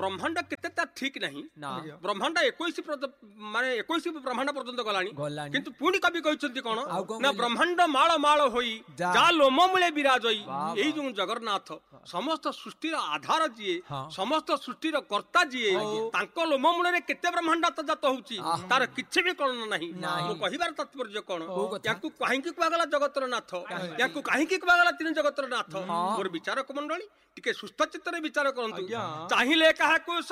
ब्रह्मांड केते ठीक नहीं ना ब्रह्मांड 21 माने 21 ब्रह्मांड पर्यंत गलानी किंतु पुणी कवि कहते कौन ना ब्रह्मांड माल माल होई जा लोम मूले विराज होई यही जो जगन्नाथ समस्त सृष्टिर आधार जी समस्त सृष्टिर कर्ता जी तांको लोम मूले केते ब्रह्मांड जात होउची तार किछि भी कर्ण नहीं मो कहिबार तात्पर्य कोन याकु काहेकि कुआगला जगतर नाथ याकु काहेकि कुआगला तीन जगतर नाथ मोर विचारक मंडली टिके सुस्थ चित्तरे विचार करंतु चाहिले काहाकु